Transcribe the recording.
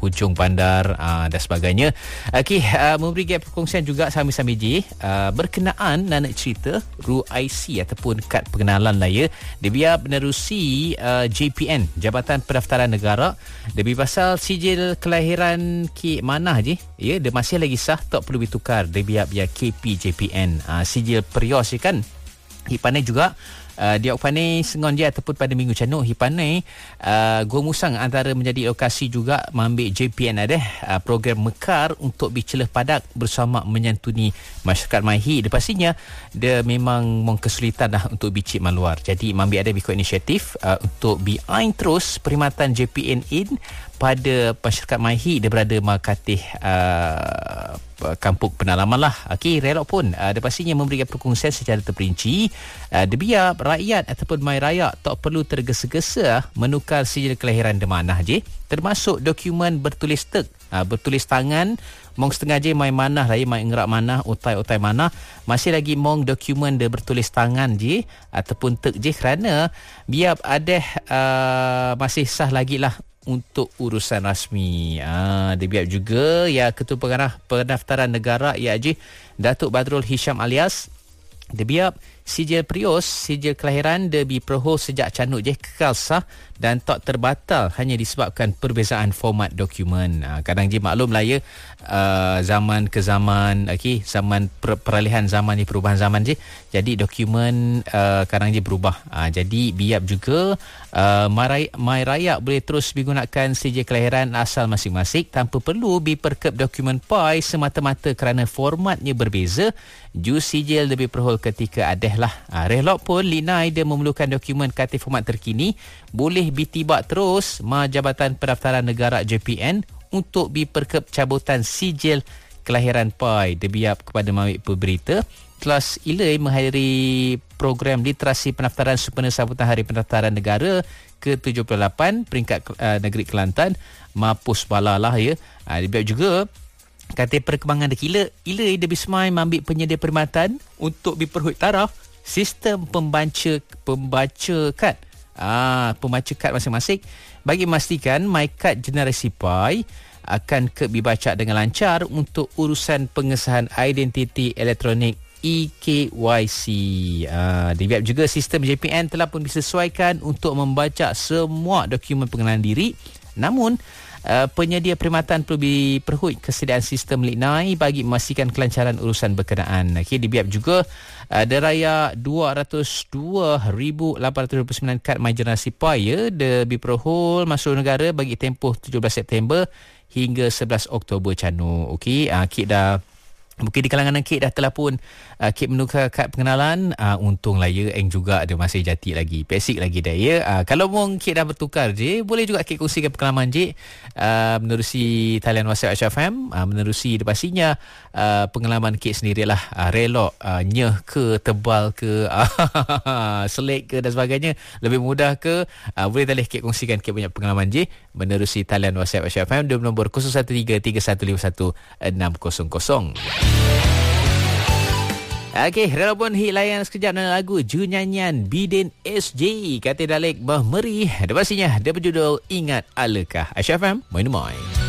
hujung bandar dan sebagainya. Okey, memberi gap perkongsian juga sambil-sambil je berkenaan nak cerita RUIC ataupun kad pengenalan raya dia biar menerusi JPN, Jabatan Pendaftaran Negara. Dia pasal sijil kelahiran K Manah je, ya, dia masih lagi sah, tak perlu ditukar. Dia biar KP JPN, sijil perios je kan. Hipanai juga dia upanai sengon je ataupun pada minggu canuk hipanai Gua Musang antara menjadi lokasi juga mengambil JPN ada program mekar untuk bicelah padak bersama menyantuni masyarakat Mahi. Pastinya dia memang kesulitan dah untuk bicik maluar. Jadi mengambil ada bikut inisiatif untuk biain terus perkhidmatan JPN in pada masyarakat Mahi dia berada makatih kampung penalaman lah. Okey, relok pun dia pastinya memberikan perkongsian secara terperinci. Dia biar rakyat ataupun mai raya tak perlu tergesa-gesa menukar sijil kelahiran di manah je, termasuk dokumen bertulis tek, bertulis tangan. Mong setengah je mai manah raya, mai ngerak manah, utai-utai manah, masih lagi mong dokumen dia bertulis tangan je ataupun tek je, kerana biar ada masih sah lagi lah untuk urusan rasmi. Dia biar juga ya Ketua Pengarah Pendaftaran Negara IAJ Datuk Badrul Hisham alias dia biar sijil perios, sijil kelahiran dia diperhol sejak canuk je kekal sah dan tak terbatal hanya disebabkan perbezaan format dokumen. Kadang je maklum lah ya, zaman ke zaman, okey, zaman peralihan zaman ni, perubahan zaman je, jadi dokumen kadang je berubah. Jadi biar juga mai rakyat boleh terus menggunakan sijil kelahiran asal masing-masing tanpa perlu diperkep dokumen PAI semata-mata kerana formatnya berbeza. Jus sijil lebih perhol ketika ada lah. Relok pun Linai dia memerlukan dokumen KT format terkini, boleh ditibak terus Jabatan Pendaftaran Negara JPN untuk diperkep cabutan sijil kelahiran PAI. Dia biar kepada mawik pemberita kelas ilai menghadiri program literasi pendaftaran sempena sambutan Hari Pendaftaran Negara ke-78 peringkat negeri Kelantan Mapus Bala lah ya. Dia biar juga kata perkembangan dekila ilai dia bismai mengambil penyedia perkhidmatan untuk diperhut taraf sistem pembaca kad masing-masing bagi memastikan my kad generasi PAI akan dibaca dengan lancar untuk urusan pengesahan identiti elektronik EKYC. Dibiap juga sistem JPN telah pun disesuaikan untuk membaca semua dokumen pengenalan diri. Namun penyedia perkhidmatan perlu diperhut kesediaan sistem Linai bagi memastikan kelancaran urusan berkenaan. Okey, dibiap juga ada raya 202,829 kad My Generasi PAI ya, dia diperhul masuk negara bagi tempoh 17 September hingga 11 Oktober canu. Okey, kit dah mungkin di kalangan Kek dah telah pun Kek menukar kad pengenalan. Untunglah ya, Eng juga ada masih jati lagi, basic lagi dah ya. Kalau mong Kek dah bertukar je, boleh juga Kek kongsikan pengalaman je menerusi talian WhatsApp HFM, menerusi pastinya pengalaman Kek sendirilah. Relok nyeh ke, tebal ke, selik ke dan sebagainya, lebih mudah ke, boleh tali Kek kongsikan Kek punya pengalaman je menerusi talian WhatsApp HFM di nombor 0133150600. Okey, relapun hit layan sekejap dengan lagu Ju nyanyian Bidin SJ kata Dalek Bah Meri. Ada pastinya dia berjudul Ingat Alakah. Aisyah FM, main-main.